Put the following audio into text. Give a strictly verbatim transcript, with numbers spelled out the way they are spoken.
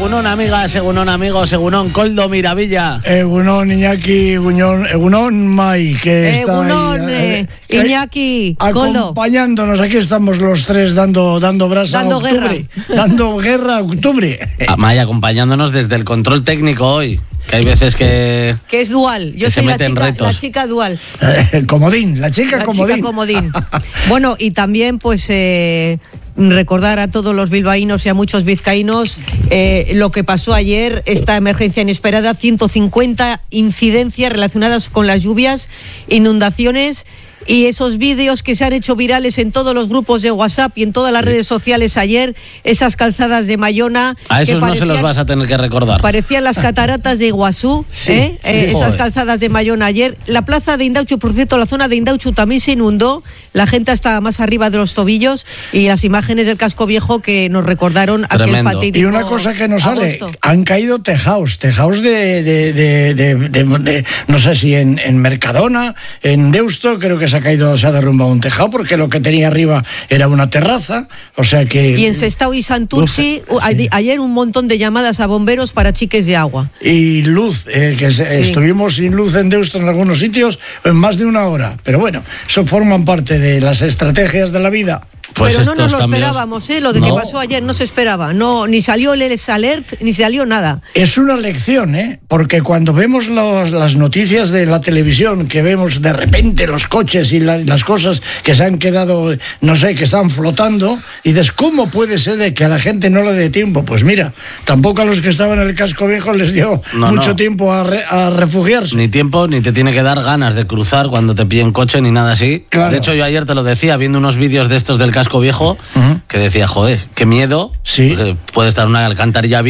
egunon amigas, egunon amigos, egunon Koldo Miravilla. Egunon Iñaki, egunon, egunon Mai, que está egunon, ahí, eh, eh, Iñaki, Koldo. Acompañándonos, aquí estamos los tres dando, dando brasa dando a octubre. Guerra. Dando guerra a octubre. A Mai acompañándonos desde el control técnico hoy. Que hay veces que... Que es dual. Yo que soy se la meten chica, retos. la chica dual. El comodín, la chica La comodín. chica comodín. Bueno, y también pues eh, recordar a todos los bilbaínos y a muchos vizcaínos eh, lo que pasó ayer, esta emergencia inesperada, ciento cincuenta incidencias relacionadas con las lluvias, inundaciones y esos vídeos que se han hecho virales en todos los grupos de WhatsApp y en todas las sí. redes sociales ayer, esas calzadas de Mayona. A esos que no se los vas a tener que recordar. Parecían las cataratas de Iguazú, sí, ¿eh? sí, Eh, esas joder. calzadas de Mayona ayer. La plaza de Indauchu, por cierto, la zona de Indauchu también se inundó, la gente estaba más arriba de los tobillos y las imágenes del casco viejo que nos recordaron Tremendo. aquel fatídico Y una cosa que nos sale, agosto. han caído tejaos, tejaos de, de, de, de, de, de no sé si en, en Mercadona, en Deusto, creo que se ha caído, se ha derrumbado un tejado porque lo que tenía arriba era una terraza, o sea que... Y en Sestao y Santurci, Uf, a- sí. ayer un montón de llamadas a bomberos para chiques de agua. Y luz, eh, que se- Sí. estuvimos sin luz en Deusto en algunos sitios en más de una hora, pero bueno, eso forman parte de las estrategias de la vida. Pues Pero no estos nos lo cambios- esperábamos, ¿eh? Lo de No. que pasó ayer no se esperaba. No, ni salió el S Alert, ni salió nada. Es una lección, ¿eh? Porque cuando vemos los- las noticias de la televisión, que vemos de repente los coches y la- las cosas que se han quedado, no sé, que están flotando, y dices, ¿cómo puede ser de que a la gente no le dé tiempo? Pues mira, tampoco a los que estaban en el casco viejo les dio No, mucho no. tiempo a, re- a refugiarse. Ni tiempo, ni te tiene que dar ganas de cruzar cuando te pillen coche, ni nada así. Claro. De hecho, yo ayer te lo decía, viendo unos vídeos de estos del casco viejo, Ujú. que decía, joder, qué miedo, Sí. porque puede estar una alcantarilla